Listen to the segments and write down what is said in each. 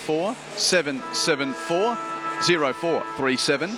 774 774 0437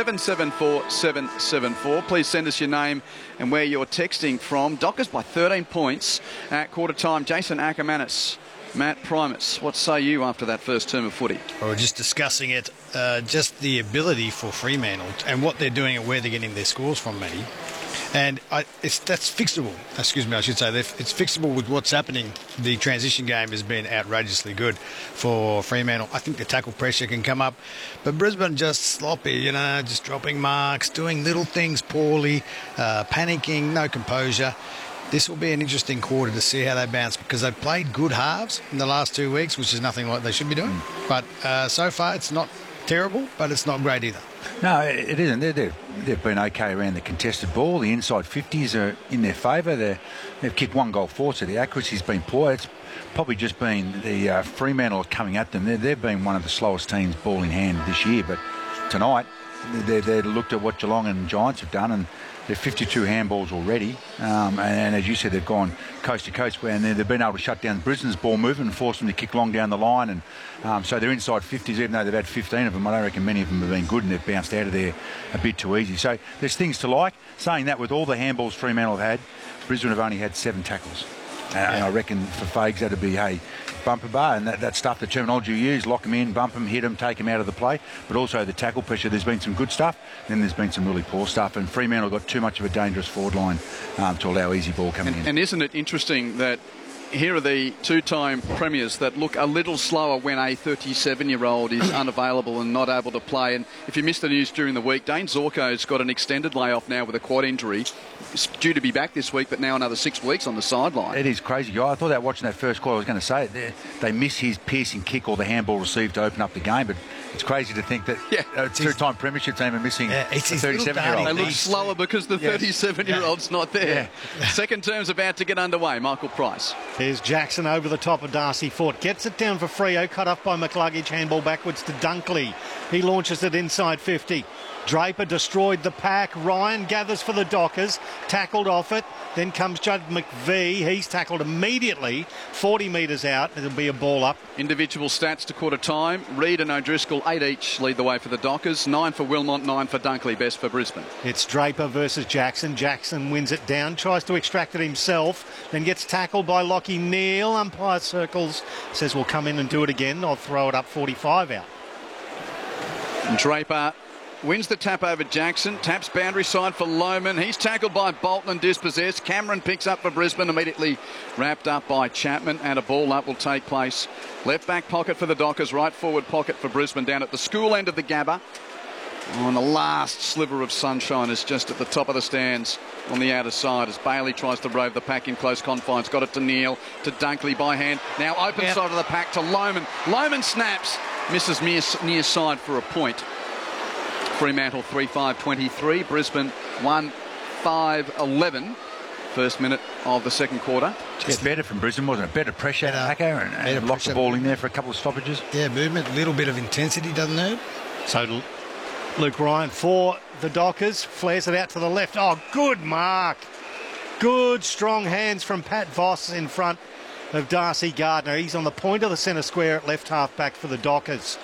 774 774. Please send us your name and where you're texting from. Dockers by 13 points at quarter time. Jason Ackermanis, Matt Primus, what say you after that first term of footy? Well, we're just discussing it, just the ability for Fremantle and what they're doing and where they're getting their scores from, Matty. And that's fixable. Excuse me, I should say. It's fixable with what's happening. The transition game has been outrageously good for Fremantle. I think the tackle pressure can come up. But Brisbane just sloppy, just dropping marks, doing little things poorly, panicking, no composure. This will be an interesting quarter to see how they bounce because they've played good halves in the last 2 weeks, which is nothing like they should be doing. But so far, it's not terrible, but it's not great either. No, it isn't. They've been okay around the contested ball. The inside 50s are in their favour. They've kicked 1 goal forward, so the accuracy's been poor. It's probably just been the Fremantle coming at them. They've been one of the slowest teams ball in hand this year, but tonight they looked at what Geelong and Giants have done, and they're 52 handballs already. And as you said, they've gone coast to coast, and they've been able to shut down Brisbane's ball movement and force them to kick long down the line. And so they're inside 50s, even though they've had 15 of them. I don't reckon many of them have been good, and they've bounced out of there a bit too easy. So there's things to like. Saying that, with all the handballs Fremantle have had, Brisbane have only had 7 tackles. And I reckon for Fags that'd be, bumper bar, and that stuff, the terminology you use, lock them in, bump them, hit them, take them out of the play, but also the tackle pressure. There's been some good stuff, then there's been some really poor stuff, and Fremantle got too much of a dangerous forward line to allow easy ball coming in. And isn't it interesting that here are the two-time premiers that look a little slower when a 37-year-old is unavailable and not able to play. And if you missed the news during the week, Dane Zorko's got an extended layoff now with a quad injury. He's due to be back this week, but now another 6 weeks on the sideline. It is crazy, guy. I thought that watching that first quarter, I was going to say it. They miss his piercing kick or the handball received to open up the game, but it's crazy to think that a two-time premiership team are missing a 37-year-old. They look slower because the 37-year-old's not there. Second term's about to get underway. Michael Price. There's Jackson over the top of Darcy Fort. Gets it down for Freo. Cut off by McCluggage. Handball backwards to Dunkley. He launches it inside 50. Draper destroyed the pack. Ryan gathers for the Dockers. Tackled off it. Then comes Judd McVee. He's tackled immediately. 40 metres out. It'll be a ball up. Individual stats to quarter time. Reid and O'Driscoll, 8 each, lead the way for the Dockers. 9 for Wilmot, 9 for Dunkley. Best for Brisbane. It's Draper versus Jackson. Jackson wins it down. Tries to extract it himself. Then gets tackled by Lockie Neal. Umpire circles. Says we'll come in and do it again. I'll throw it up 45 out. And Draper wins the tap over Jackson. Taps boundary side for Lohman. He's tackled by Bolton and dispossessed. Cameron picks up for Brisbane, immediately wrapped up by Chapman, and a ball up will take place. Left back pocket for the Dockers, right forward pocket for Brisbane down at the school end of the Gabba. On the last sliver of sunshine is just at the top of the stands on the outer side as Bailey tries to rove the pack in close confines. Got it to Neal, to Dunkley by hand. Now open side of the pack to Lohman. Lohman snaps, misses near side for a point. Fremantle 3-5-23, Brisbane 1-5-11. First minute of the second quarter. Just better from Brisbane, wasn't it? Better pressure, attacker, and locked the ball in there for a couple of stoppages. Yeah, movement, a little bit of intensity, doesn't it? So Luke Ryan for the Dockers, flares it out to the left. Oh, good mark. Good, strong hands from Pat Voss in front of Darcy Gardner. He's on the point of the centre square at left half back for the Dockers.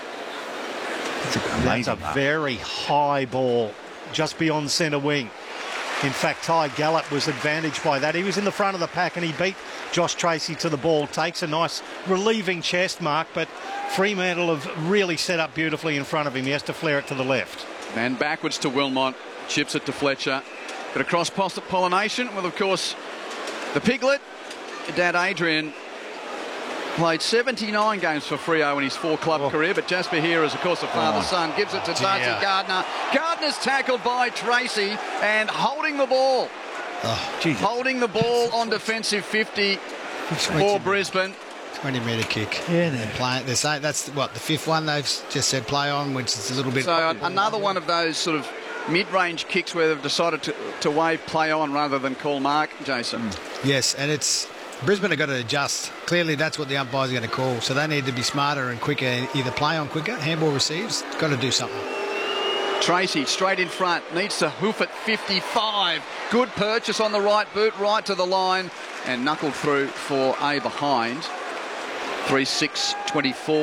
That's a very high ball just beyond centre wing. In fact, Ty Gallup was advantaged by that. He was in the front of the pack and he beat Josh Tracy to the ball. Takes a nice relieving chest mark, but Fremantle have really set up beautifully in front of him. He has to flare it to the left. And backwards to Wilmot. Chips it to Fletcher. Bit of cross-pollination. Well, of course, the Piglet, Dad Adrian, played 79 games for Freo in his 4-club career, but Jasper here is, of course, a father-son. Gives it to Darcy Gardner. Gardner's tackled by Tracy and holding the ball. Holding the ball on defensive 50 for Brisbane. 20-metre kick. Yeah, they're playing. They say that's the fifth one they've just said play on, which is a little bit. So another one of those sort of mid-range kicks where they've decided to wave play on rather than call mark, Jason. Yes, and it's Brisbane have got to adjust. Clearly, that's what the umpires are going to call. So they need to be smarter and quicker. Either play on quicker, handball receives. Got to do something. Tracy straight in front, needs to hoof it 55. Good purchase on the right boot, right to the line, and knuckled through for a behind. 3-6-24.